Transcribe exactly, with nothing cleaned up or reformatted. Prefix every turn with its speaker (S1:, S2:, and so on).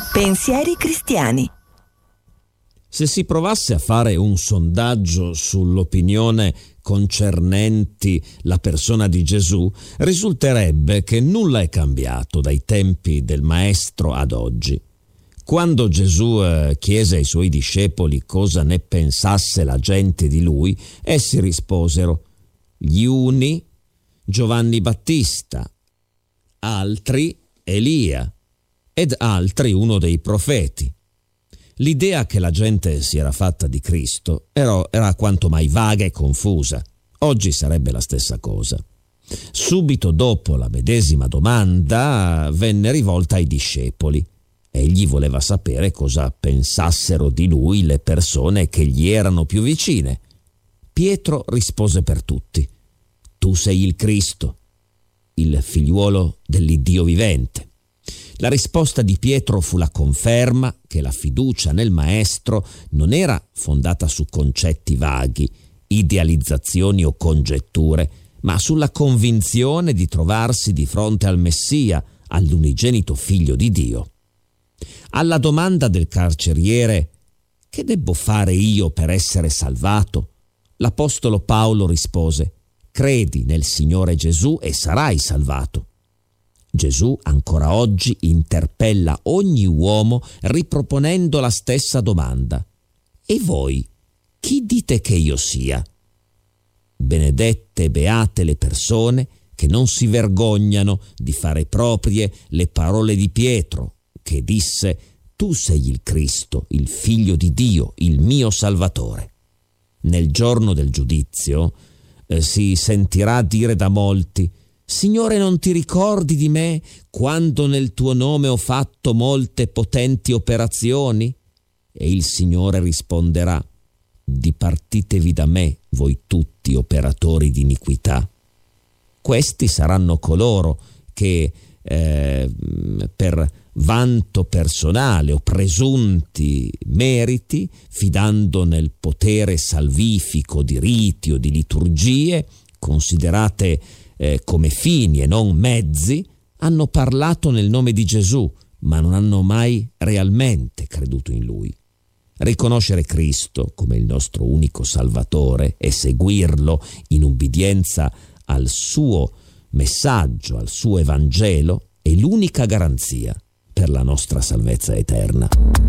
S1: Pensieri cristiani.
S2: Se si provasse a fare un sondaggio sull'opinione concernenti la persona di Gesù, risulterebbe che nulla è cambiato dai tempi del Maestro ad oggi. Quando Gesù eh, chiese ai suoi discepoli cosa ne pensasse la gente di lui, essi risposero: gli uni Giovanni Battista, altri Elia ed altri uno dei profeti. L'idea che la gente si era fatta di Cristo era, era quanto mai vaga e confusa. Oggi sarebbe la stessa cosa. Subito dopo la medesima domanda venne rivolta ai discepoli. Egli voleva sapere cosa pensassero di lui le persone che gli erano più vicine. Pietro rispose per tutti: tu sei il Cristo, il figliuolo dell'Iddio vivente. La risposta di Pietro fu la conferma che la fiducia nel Maestro non era fondata su concetti vaghi, idealizzazioni o congetture, ma sulla convinzione di trovarsi di fronte al Messia, all'unigenito Figlio di Dio. Alla domanda del carceriere «Che debbo fare io per essere salvato?», l'Apostolo Paolo rispose: «Credi nel Signore Gesù e sarai salvato». Gesù ancora oggi interpella ogni uomo riproponendo la stessa domanda: «E voi, chi dite che io sia?» Benedette e beate le persone che non si vergognano di fare proprie le parole di Pietro, che disse: «Tu sei il Cristo, il Figlio di Dio, il mio Salvatore». Nel giorno del giudizio eh, si sentirà dire da molti: «Signore, non ti ricordi di me quando nel tuo nome ho fatto molte potenti operazioni?» E il Signore risponderà: «Dipartitevi da me, voi tutti operatori di iniquità». Questi saranno coloro che eh, per vanto personale o presunti meriti, fidando nel potere salvifico di riti o di liturgie considerate eh, come fini e non mezzi, hanno parlato nel nome di Gesù, ma non hanno mai realmente creduto in Lui. Riconoscere Cristo come il nostro unico Salvatore e seguirlo in ubbidienza al suo messaggio, al suo Evangelo, è l'unica garanzia per la nostra salvezza eterna.